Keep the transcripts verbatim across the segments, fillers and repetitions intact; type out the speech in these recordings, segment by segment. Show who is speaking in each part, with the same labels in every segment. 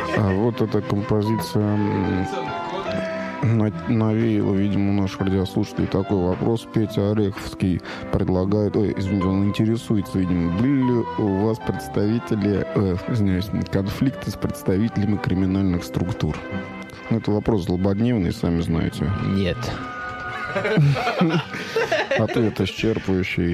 Speaker 1: А вот эта композиция навеяла, видимо, у наших радиослушателей такой вопрос. Петя Ореховский предлагает, ой, извините, он интересуется, видимо, были ли у вас представители, э, извиняюсь, конфликты с представителями криминальных структур? Ну, это вопрос злободневный, сами знаете.
Speaker 2: Нет.
Speaker 1: Ответ исчерпывающий.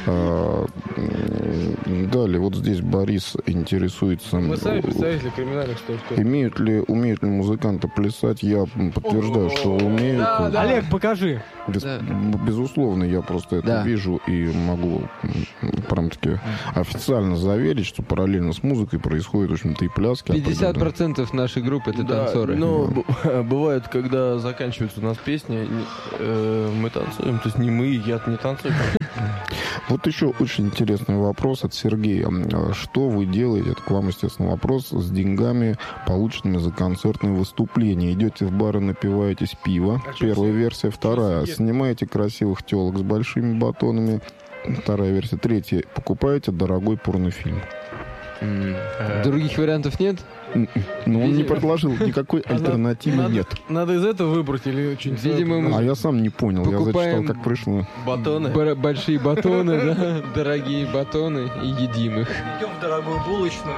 Speaker 1: Далее, вот здесь Борис интересуется.
Speaker 3: Мы сами представители криминальных структур.
Speaker 1: Имеют ли, умеют ли музыканты плясать? Я подтверждаю, что умеют.
Speaker 3: Да, да.
Speaker 4: Олег, покажи.
Speaker 1: Без,
Speaker 2: Да.
Speaker 1: Безусловно, я просто это
Speaker 2: Да.
Speaker 1: вижу и могу прям-таки официально заверить, что параллельно с музыкой происходит, в общем-то, и пляски.
Speaker 2: пятьдесят процентов нашей группы — это
Speaker 5: Да,
Speaker 2: танцоры.
Speaker 5: но б- бывает, когда заканчивается у нас песня, не- э, мы танцуем. То есть не мы, я не танцую.
Speaker 1: Вот еще очень интересный вопрос от Сергея. Что вы делаете, это к вам, естественно, вопрос, с деньгами, полученными за концертные выступления? Идете в бар и напиваетесь пива?
Speaker 3: А
Speaker 1: Первая
Speaker 3: что,
Speaker 1: версия. Вторая.
Speaker 3: что
Speaker 1: Снимаете красивых телок с большими батонами? Вторая версия. Третья. Покупаете дорогой порнофильм?
Speaker 2: Других вариантов нет?
Speaker 1: Но он не предложил, никакой альтернативы
Speaker 3: надо,
Speaker 1: нет.
Speaker 3: Надо из этого выбрать или что-нибудь?
Speaker 2: Видимо, мы-
Speaker 1: А я сам не понял, я
Speaker 2: Покупаем
Speaker 1: зачитал, как пришло.
Speaker 5: Батоны.
Speaker 2: Б- большие батоны, да? Дорогие батоны, и едим их.
Speaker 4: Идем в дорогую булочную.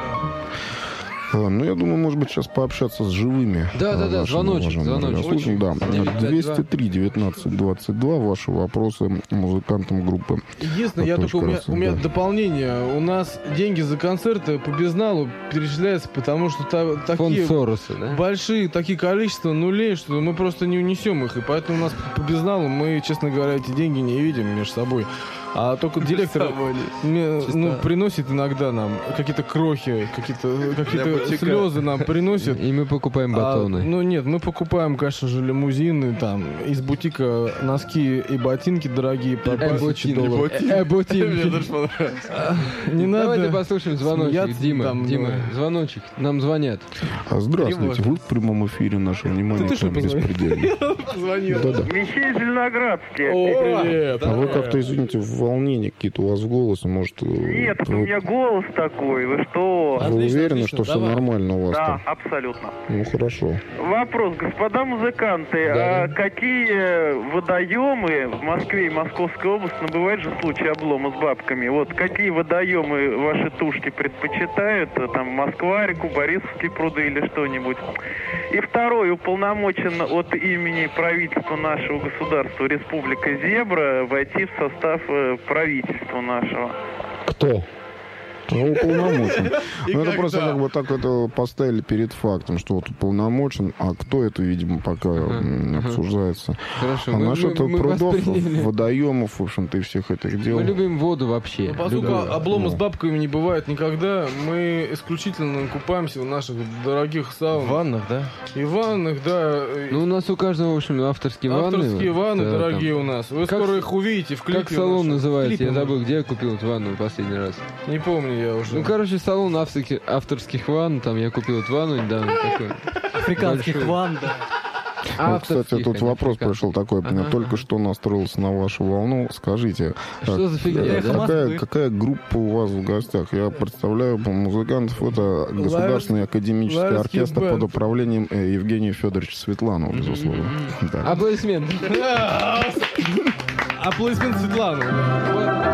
Speaker 1: А, Ну, я думаю, может быть, сейчас пообщаться с живыми.
Speaker 2: Да, да,
Speaker 1: а,
Speaker 2: да,
Speaker 1: нашими
Speaker 2: звоночек,
Speaker 1: уважаемыми
Speaker 2: звоночек.
Speaker 1: радиослушателями. Да,
Speaker 2: девять пять два.
Speaker 1: двести три девятнадцать двадцать два. Ваши вопросы музыкантам группы.
Speaker 3: Единственное, я
Speaker 1: Вот
Speaker 3: только у меня,
Speaker 1: точка
Speaker 3: у меня
Speaker 1: раз, да.
Speaker 3: дополнение. У нас деньги за концерты по безналу перечисляются, потому что та-
Speaker 2: Фонд
Speaker 3: такие
Speaker 2: Сороса, да?
Speaker 3: большие такие количества нулей, что мы просто не унесем их. И поэтому у нас по безналу мы, честно говоря, эти деньги не видим между собой. А только директор мне, ну, приносит иногда нам какие-то крохи, какие-то какие-то
Speaker 5: бутика.
Speaker 3: слезы нам приносит.
Speaker 2: И мы покупаем
Speaker 3: А,
Speaker 2: батоны.
Speaker 3: ну нет, мы покупаем, конечно же, лимузины, там, из бутика носки и ботинки дорогие по
Speaker 2: Э,
Speaker 3: тысяче
Speaker 2: ботинки.
Speaker 3: долларов.
Speaker 2: Э, ботинки.
Speaker 5: Мне тоже понравилось.
Speaker 3: Не
Speaker 2: Давайте
Speaker 3: надо.
Speaker 2: послушаем звоночек.
Speaker 3: смеяться
Speaker 2: Дима,
Speaker 3: там,
Speaker 2: Дима,
Speaker 3: ну.
Speaker 2: звоночек. Нам звонят.
Speaker 1: А, Здравствуйте, вы в прямом эфире, наше внимание
Speaker 3: ты
Speaker 1: к вам
Speaker 3: что, позвонил?
Speaker 1: беспредельно.
Speaker 3: Звонил.
Speaker 1: Да-да.
Speaker 6: Михей Зеленоградский.
Speaker 3: О, привет.
Speaker 1: А вы как-то, извините, в волнении какие-то у вас голос, может... э,
Speaker 6: Нет, это у
Speaker 1: вы,
Speaker 6: меня голос такой, вы что?
Speaker 1: вы
Speaker 3: Отлично,
Speaker 1: уверены,
Speaker 3: отлично,
Speaker 1: что все
Speaker 3: давай.
Speaker 1: нормально у вас
Speaker 6: Да,
Speaker 1: там?
Speaker 6: абсолютно.
Speaker 1: Ну, хорошо.
Speaker 6: Вопрос, господа музыканты,
Speaker 2: Да,
Speaker 6: а
Speaker 2: да.
Speaker 6: какие водоемы в Москве и Московской области, ну бывает же случай облома с бабками, вот какие водоемы ваши тушки предпочитают, там Москва-реку, Борисовские пруды или что-нибудь? И второй, уполномочен от имени правительства нашего государства Республика Зебра войти в состав э, правительства нашего.
Speaker 1: Кто? Ну, уполномочен.
Speaker 3: И
Speaker 1: Ну, это
Speaker 3: когда?
Speaker 1: просто как бы так это поставили перед фактом, что вот уполномочен, а кто это, видимо, пока м,
Speaker 2: ага.
Speaker 1: обсуждается.
Speaker 2: Хорошо,
Speaker 1: А
Speaker 2: мы,
Speaker 1: наши
Speaker 2: мы-
Speaker 1: это
Speaker 2: мы
Speaker 1: прудов,
Speaker 2: восприняли.
Speaker 1: водоемов, в общем-то, и всех этих дел.
Speaker 2: Мы любим воду вообще.
Speaker 3: Ну, поскольку
Speaker 2: Любим.
Speaker 3: облома с
Speaker 1: Ну.
Speaker 3: бабками не бывает никогда, мы исключительно купаемся в наших дорогих
Speaker 5: В
Speaker 3: саунах
Speaker 5: ваннах, да?
Speaker 3: и ваннах, да. и
Speaker 2: Ну, у нас у каждого, в общем, авторские ванны.
Speaker 3: авторские ванны
Speaker 2: Да,
Speaker 3: дорогие
Speaker 2: там.
Speaker 3: у нас. Вы
Speaker 2: Как-
Speaker 3: скоро их увидите в клипе.
Speaker 2: Как салон
Speaker 3: нашем.
Speaker 2: называется?
Speaker 3: Клипе
Speaker 2: Я забыл,
Speaker 3: нашем.
Speaker 2: где я купил эту ванну в последний раз.
Speaker 3: Не помню я уже.
Speaker 2: Ну, короче, салон авторских, авторских ванн. Там я купил эту ванну недавно. такой.
Speaker 4: Африканских
Speaker 2: Большой.
Speaker 4: ван, да.
Speaker 1: Вот, кстати,
Speaker 2: Авторских,
Speaker 1: тут
Speaker 2: а не
Speaker 1: вопрос
Speaker 2: африканских.
Speaker 1: пришел такой.
Speaker 2: Ага.
Speaker 1: Только что настроился на вашу волну. Скажите,
Speaker 2: Что за фигня,
Speaker 1: э,
Speaker 4: да?
Speaker 1: какая,
Speaker 4: Москвы.
Speaker 1: какая группа у вас в гостях? Я представляю по музыкантов. Это Государственный академический
Speaker 3: Ларский
Speaker 1: оркестр
Speaker 3: бэнд.
Speaker 1: под управлением э, Евгения Федоровича Светланова, безусловно. Да.
Speaker 2: Аплодисменты.
Speaker 3: Аплодисменты Светланы.